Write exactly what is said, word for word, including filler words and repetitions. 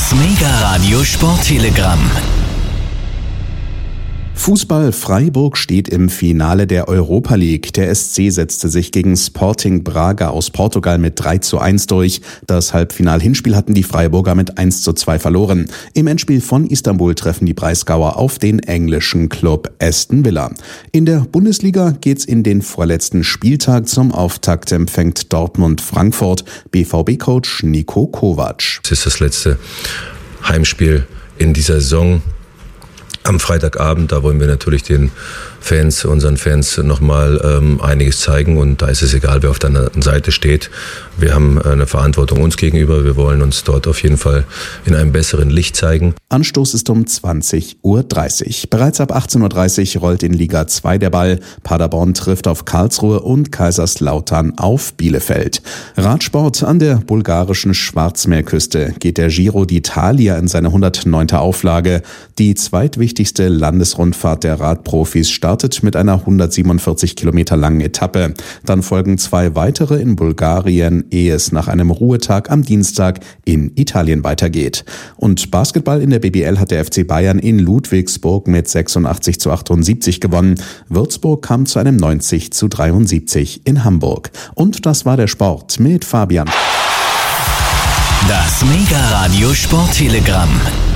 Das Mega-Radio Sporttelegramm. Fußball: Freiburg steht im Finale der Europa League. Der S C setzte sich gegen Sporting Braga aus Portugal mit drei zu eins durch. Das Halbfinal-Hinspiel hatten die Freiburger mit eins zu zwei verloren. Im Endspiel von Istanbul treffen die Breisgauer auf den englischen Club Aston Villa. In der Bundesliga geht's in den vorletzten Spieltag. Zum Auftakt empfängt Dortmund Frankfurt. B V B-Coach Niko Kovac. Es ist das letzte Heimspiel in dieser Saison. Am Freitagabend, da wollen wir natürlich den Fans, unseren Fans nochmal ähm, einiges zeigen, und da ist es egal, wer auf der anderen Seite steht. Wir haben eine Verantwortung uns gegenüber, wir wollen uns dort auf jeden Fall in einem besseren Licht zeigen. Anstoß ist um zwanzig Uhr dreißig. Bereits ab achtzehn Uhr dreißig rollt in Liga zwei der Ball. Paderborn trifft auf Karlsruhe und Kaiserslautern auf Bielefeld. Radsport: An der bulgarischen Schwarzmeerküste geht der Giro d'Italia in seine hundertneunte Auflage. Die zweitwichtigste Landesrundfahrt der Radprofis startet mit einer hundertsiebenundvierzig Kilometer langen Etappe. Dann folgen zwei weitere in Bulgarien, ehe es nach einem Ruhetag am Dienstag in Italien weitergeht. Und Basketball: in der B B L hat der F C Bayern in Ludwigsburg mit sechsundachtzig zu achtundsiebzig gewonnen. Würzburg kam zu einem neunzig zu dreiundsiebzig in Hamburg. Und das war der Sport mit Fabian. Das Mega-Radio Sporttelegramm.